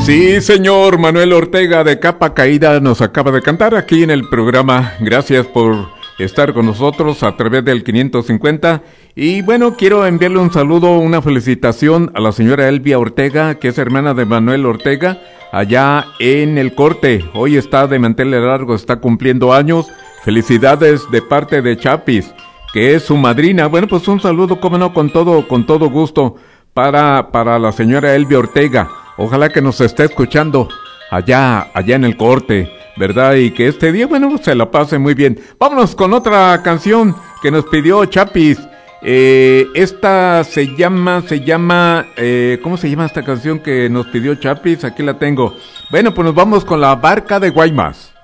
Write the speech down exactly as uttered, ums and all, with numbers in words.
Sí, señor Manuel Ortega de Capa Caída nos acaba de cantar aquí en el programa. Gracias por estar con nosotros a través del quinientos cincuenta. Y bueno, quiero enviarle un saludo, una felicitación a la señora Elvia Ortega, que es hermana de Manuel Ortega, allá en El Corte. Hoy está de manteles largos, está cumpliendo años. Felicidades de parte de Chapis, que es su madrina. Bueno, pues un saludo, cómo no, con todo, con todo gusto para, para la señora Elvia Ortega. Ojalá que nos esté escuchando allá, allá en El Corte, ¿verdad? Y que este día, bueno, se la pase muy bien. Vámonos con otra canción que nos pidió Chapis. Eh, esta se llama, se llama, eh, ¿cómo se llama esta canción que nos pidió Chapis? Aquí la tengo. Bueno, pues nos vamos con La Barca de Guaymas.